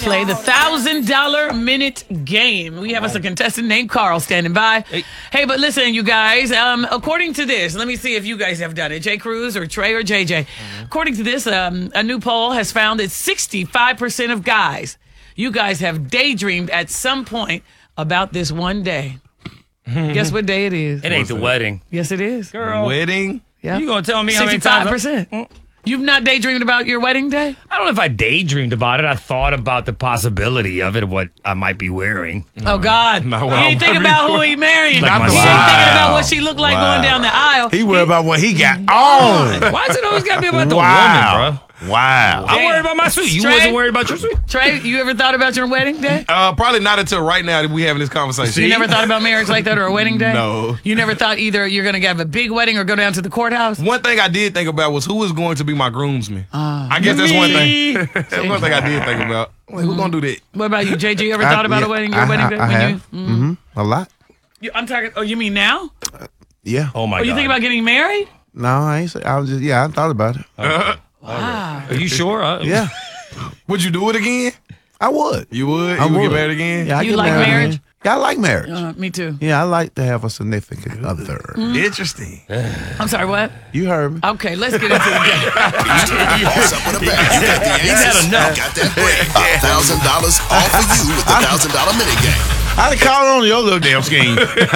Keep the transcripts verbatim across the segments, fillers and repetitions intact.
Play the thousand dollar minute game. We have us a contestant named Carl standing by. Hey, hey but listen, you guys. Um, according to this, let me see if you guys have done it. Jay Cruz or Trey or J J. Mm-hmm. According to this, um, a new poll has found that sixty-five percent of guys, you guys have daydreamed at some point about this one day. Guess what day it is? It ain't the wedding. Yes, it is. Girl. Wedding? Yeah. You gonna tell me how many sixty-five times? percent. You've not daydreamed about your wedding day? I don't know if I daydreamed about it. I thought about the possibility of it, what I might be wearing. Oh, God. No, you ain't think about who he marrying. Like you ain't my thinking wow. about what she looked like Wow. going down the aisle. He worried about what he got on. Why is it always got to be about the Wow. woman, bro? Wow. I'm worried about my suit. You Trey? wasn't worried about your suit? Trey, you ever thought about your wedding day? Uh, probably not until right now that we having this conversation. You never thought about marriage like that or a wedding day? No. You never thought either you're going to have a big wedding or go down to the courthouse? One thing I did think about was who was going to be my groomsman. Uh, I guess that's one thing. That's one thing I did think about. Like, who's gonna do that? What about you, J J? You ever I- thought about yeah, a wedding, your I- wedding I- day? I when have. you, mm. Mm-hmm. A lot. You- I'm talking, oh, you mean now? Yeah. Oh, my Oh, God. you think about getting married? No, I ain't say. I was just. Yeah, I thought about it. Wow. Are you sure? Uh, Yeah, Would you do it again? I would. You would? I you would, would get married again? Yeah, I You get like married marriage? again. Yeah, I like marriage. Uh, me too. Yeah, I like to have a significant other. Interesting. I'm sorry, what? You heard me. Okay, let's get into the game. Boss up with a bag. You got the answers. You got that bread. A thousand dollars all for you with the thousand dollar mini game. I done called on your little damn scheme.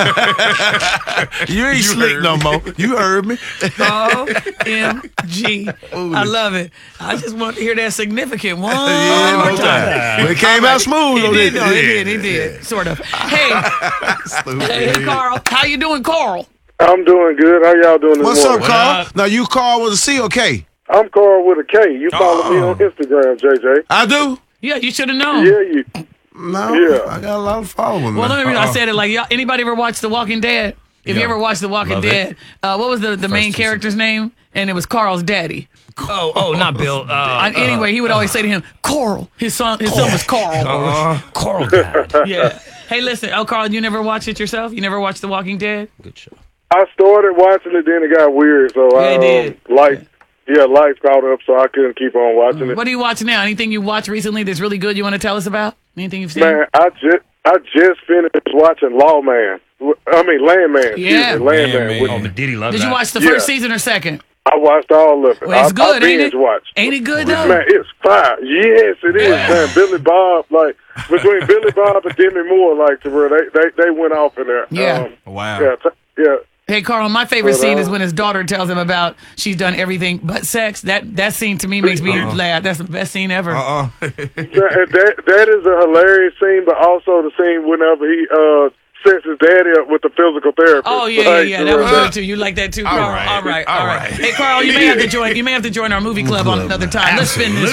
you ain't You slick heard no me. more. You heard me. O M G. I love it. I just want to hear that significant one Yeah, more no time. time. But it came out smooth. He though, did, didn't no, it? he did, he did, sort of. Hey, hey, Carl, how you doing, Carl? I'm doing good. How y'all doing this What's up, morning? Carl? up? Now you call with a C or K? I'm Carl with a K. You follow me Oh. on Instagram, J J. I do. Yeah, you should have known. Yeah, you. No, Yeah. I got a lot of followers. Well, now. let me. I said it like y'all. Anybody ever watched The Walking Dead? If you Yeah. ever watched The Walking Love it. Dead, uh, what was the, the main two character's name? And it was Carl's daddy. Oh, oh, not Bill. Uh, Uh, anyway, he would always say to him, Carl. His son, his son was Carl. uh, Carl died. Yeah. Hey, listen. Oh, Carl, you never watched it yourself? You never watched The Walking Dead? Good show. I started watching it, then it got weird, so Yeah, I it did. um, life, yeah, life caught up, so I couldn't keep on watching it. What do you watch now? Anything you watched recently that's really good you want to tell us about? Anything you've seen? Man, I just I just finished watching Lawman. I mean Landman. Excuse Yeah. me, Landman. Landman. With- Oh, but did he love Did that? you watch the Yeah. first season or second? I watched all of it. Well, it's I, good, I ain't binge it? watched. Ain't it good, though? Man, it's fire. Yes, it is, man. Billy Bob, like between Billy Bob and Demi Moore, like to where they, they they went off in there. Yeah. Um, Wow. yeah, t- yeah. Hey, Carl, my favorite But, scene uh, is when his daughter tells him about she's done everything but sex. That that scene to me makes me laugh. That's the best scene ever. Uh-uh. That, that that is a hilarious scene, but also the scene whenever he uh sets his daddy up with the physical therapist. Oh yeah, yeah, Like, yeah. That was uh, good too. You like that too, Carl? right. All right, all All right. right. Hey, Carl, you may have to join. You may have to join our movie club on another time. Let's spin this.